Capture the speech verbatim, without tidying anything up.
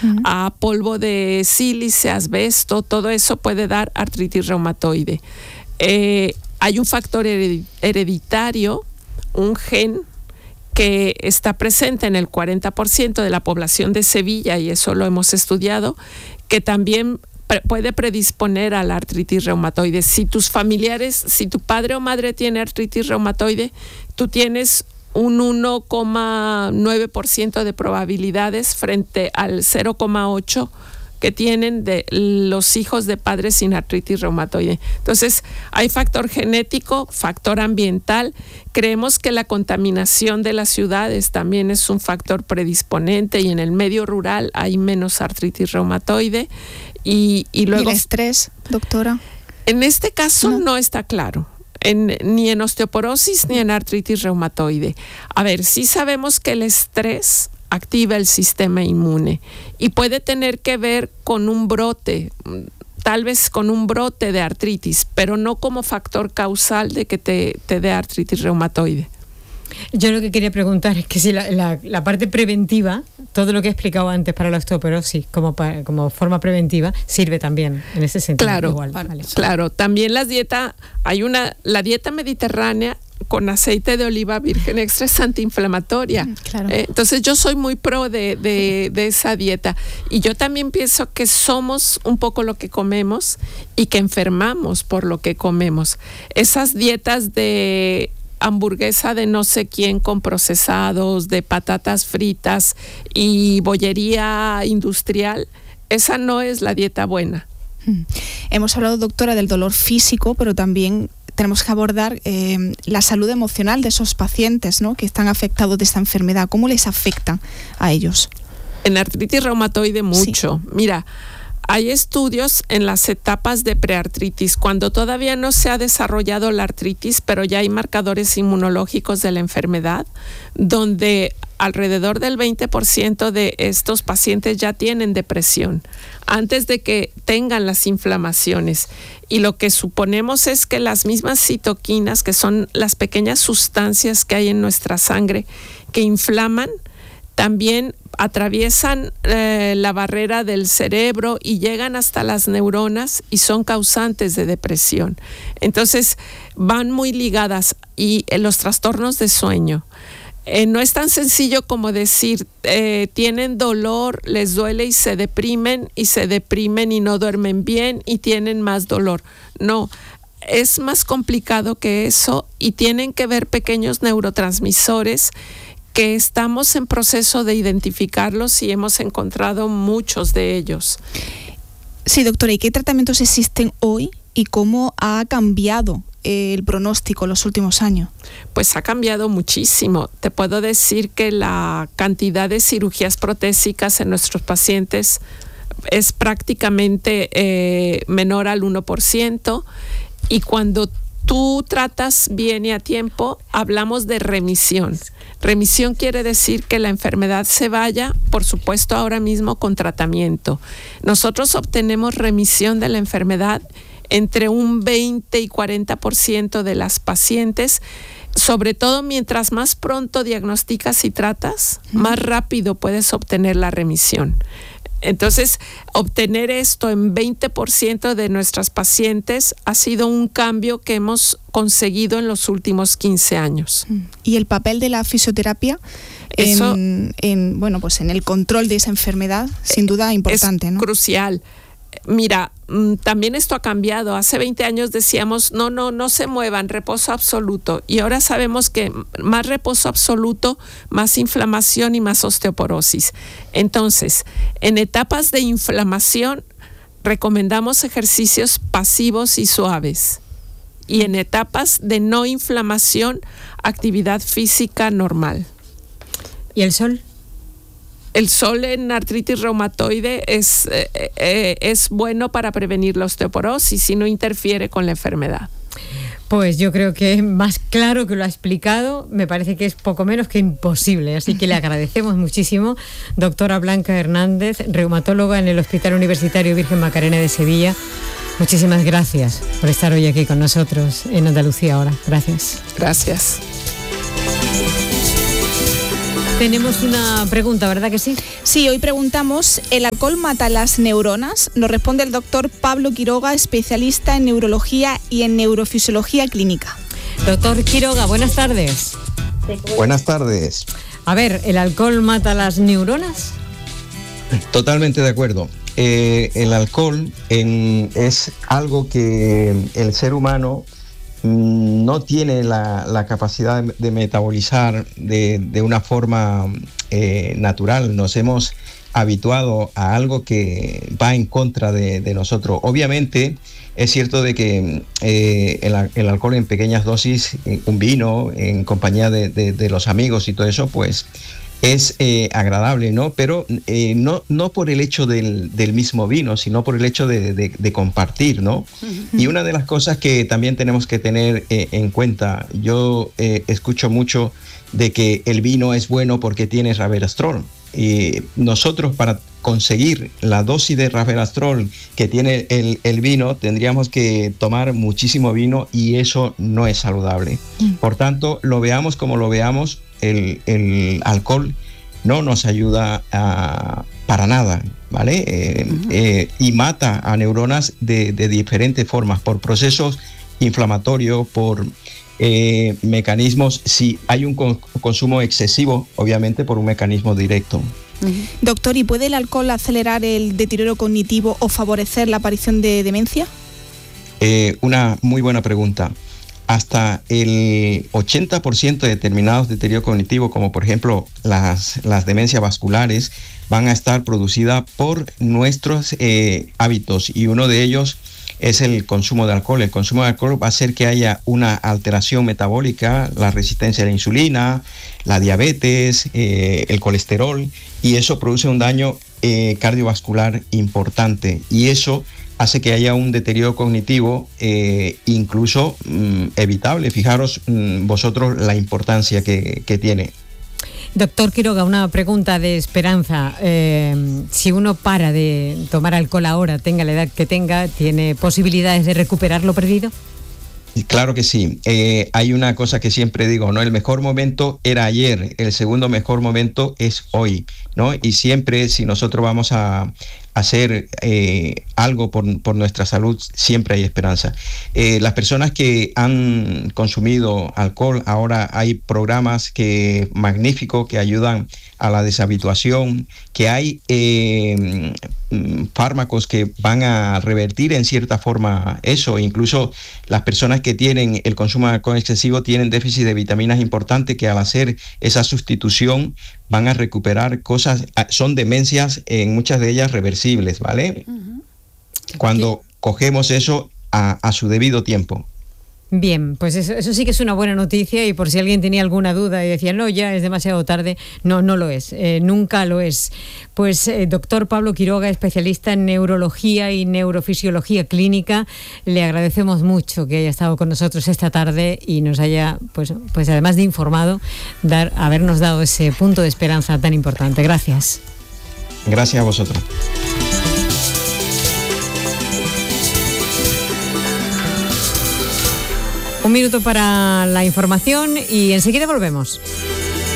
uh-huh. a polvo de sílice, asbesto, todo eso puede dar artritis reumatoide. Eh, hay un factor hereditario, un gen que está presente en el cuarenta por ciento de la población de Sevilla, y eso lo hemos estudiado, que también pre- puede predisponer a la artritis reumatoide. Si tus familiares, si tu padre o madre tiene artritis reumatoide, tú tienes un uno coma nueve por ciento de probabilidades frente al cero coma ocho por ciento que tienen de los hijos de padres sin artritis reumatoide. Entonces, hay factor genético, factor ambiental. Creemos que la contaminación de las ciudades también es un factor predisponente, y en el medio rural hay menos artritis reumatoide. Y, y luego, ¿Y el estrés, doctora? En este caso no, no está claro. En, ni en osteoporosis ni en artritis reumatoide. A ver, sí sabemos que el estrés activa el sistema inmune y puede tener que ver con un brote, tal vez con un brote de artritis, pero no como factor causal de que te, te dé artritis reumatoide. Yo lo que quería preguntar es que si la, la, la parte preventiva, todo lo que he explicado antes para la osteoporosis como, para, como forma preventiva, sirve también en ese sentido. Claro, igual, vale. claro. También las dietas, hay una, la dieta mediterránea con aceite de oliva virgen extra es antiinflamatoria. Claro. Eh, entonces yo soy muy pro de, de, de esa dieta. Y yo también pienso que somos un poco lo que comemos y que enfermamos por lo que comemos. Esas dietas de hamburguesa de no sé quién con procesados, de patatas fritas y bollería industrial, esa no es la dieta buena. Hmm. Hemos hablado, doctora, del dolor físico, pero también tenemos que abordar eh, la salud emocional de esos pacientes, ¿no?, que están afectados de esta enfermedad. ¿Cómo les afecta a ellos? En artritis reumatoide mucho. Sí. Mira, hay estudios en las etapas de preartritis, cuando todavía no se ha desarrollado la artritis, pero ya hay marcadores inmunológicos de la enfermedad, donde alrededor del veinte por ciento de estos pacientes ya tienen depresión antes de que tengan las inflamaciones. Y lo que suponemos es que las mismas citoquinas, que son las pequeñas sustancias que hay en nuestra sangre que inflaman, también atraviesan eh, la barrera del cerebro y llegan hasta las neuronas y son causantes de depresión. Entonces van muy ligadas. Y eh, los trastornos de sueño. Eh, no es tan sencillo como decir, eh, tienen dolor, les duele y se deprimen, y se deprimen y no duermen bien y tienen más dolor. No, es más complicado que eso, y tienen que ver pequeños neurotransmisores que estamos en proceso de identificarlos y hemos encontrado muchos de ellos. Sí, doctora, ¿y qué tratamientos existen hoy y cómo ha cambiado el pronóstico en los últimos años? Pues ha cambiado muchísimo. Te puedo decir que la cantidad de cirugías protésicas en nuestros pacientes es prácticamente eh, menor al uno por ciento, y cuando tú tratas bien y a tiempo, hablamos de remisión. Remisión quiere decir que la enfermedad se vaya, por supuesto ahora mismo con tratamiento. Nosotros obtenemos remisión de la enfermedad entre un veinte y cuarenta por ciento de las pacientes, sobre todo mientras más pronto diagnosticas y tratas, uh-huh. más rápido puedes obtener la remisión. Entonces, obtener esto en veinte por ciento de nuestras pacientes ha sido un cambio que hemos conseguido en los últimos quince años. ¿Y el papel de la fisioterapia Eso, en, en, bueno, pues en el control de esa enfermedad? Sin duda importante, es ¿no? Crucial. Mira, también esto ha cambiado. Hace veinte años decíamos, no, no, no se muevan, reposo absoluto. Y ahora sabemos que más reposo absoluto, más inflamación y más osteoporosis. Entonces, en etapas de inflamación, recomendamos ejercicios pasivos y suaves. Y en etapas de no inflamación, actividad física normal. ¿Y el sol? El sol en artritis reumatoide es, eh, eh, es bueno para prevenir la osteoporosis y no interfiere con la enfermedad. Pues yo creo que es más claro que lo ha explicado, me parece que es poco menos que imposible, así que le agradecemos muchísimo, doctora Blanca Hernández, reumatóloga en el Hospital Universitario Virgen Macarena de Sevilla. Muchísimas gracias por estar hoy aquí con nosotros en Andalucía Ahora. Gracias. Gracias. Tenemos una pregunta, ¿verdad que sí? Sí, hoy preguntamos, ¿el alcohol mata las neuronas? Nos responde el doctor Pablo Quiroga, especialista en neurología y en neurofisiología clínica. Doctor Quiroga, buenas tardes. Buenas tardes. A ver, ¿el alcohol mata las neuronas? Totalmente de acuerdo. Eh, el alcohol en, es algo que el ser humano mmm, no tiene la, la capacidad de, de metabolizar de, de una forma eh, natural. Nos hemos habituado a algo que va en contra de, de nosotros. Obviamente es cierto de que eh, el, el alcohol en pequeñas dosis, un vino en compañía de, de, de los amigos y todo eso, pues es eh, agradable, ¿no? Pero eh, no, no por el hecho del, del mismo vino, sino por el hecho de, de, de compartir, ¿no? Uh-huh. Y una de las cosas que también tenemos que tener eh, en cuenta, yo eh, escucho mucho de que el vino es bueno porque tiene resveratrol. Y nosotros, para conseguir la dosis de resveratrol que tiene el, el vino, tendríamos que tomar muchísimo vino y eso no es saludable. Uh-huh. Por tanto, lo veamos como lo veamos, El, el alcohol no nos ayuda a, para nada, ¿vale? Eh, uh-huh. eh, y mata a neuronas de, de diferentes formas, por procesos inflamatorios, por eh, mecanismos, si hay un con, consumo excesivo, obviamente por un mecanismo directo. Uh-huh. Doctor, ¿y puede el alcohol acelerar el deterioro cognitivo o favorecer la aparición de demencia? Eh, una muy buena pregunta. Hasta el ochenta por ciento de determinados deterioros cognitivos, como por ejemplo las, las demencias vasculares, van a estar producidas por nuestros eh, hábitos, y uno de ellos es el consumo de alcohol. El consumo de alcohol va a hacer que haya una alteración metabólica, la resistencia a la insulina, la diabetes, eh, el colesterol, y eso produce un daño eh, cardiovascular importante, y eso hace que haya un deterioro cognitivo eh, incluso mm, evitable. Fijaros mm, vosotros la importancia que, que tiene. Doctor Quiroga, una pregunta de esperanza. Eh, si uno para de tomar alcohol ahora, tenga la edad que tenga, ¿tiene posibilidades de recuperar lo perdido? Claro que sí. Eh, hay una cosa que siempre digo, ¿no? El mejor momento era ayer, el segundo mejor momento es hoy, ¿no? Y siempre, si nosotros vamos a hacer eh, algo por, por nuestra salud, siempre hay esperanza. Eh, las personas que han consumido alcohol, ahora hay programas que magníficos que ayudan a la deshabituación, que hay eh, fármacos que van a revertir en cierta forma eso. Incluso las personas que tienen el consumo de alcohol excesivo tienen déficit de vitaminas importantes, que al hacer esa sustitución van a recuperar cosas, son demencias en muchas de ellas reversibles, ¿vale? Uh-huh. Cuando ¿Qué? cogemos eso a, a su debido tiempo. Bien, pues eso, eso sí que es una buena noticia, y por si alguien tenía alguna duda y decía, no, ya es demasiado tarde, no, no lo es, eh, nunca lo es. Pues eh, doctor Pablo Quiroga, especialista en neurología y neurofisiología clínica, le agradecemos mucho que haya estado con nosotros esta tarde y nos haya, pues, pues además de informado, dar, habernos dado ese punto de esperanza tan importante. Gracias. Gracias a vosotros. Un minuto para la información y enseguida volvemos.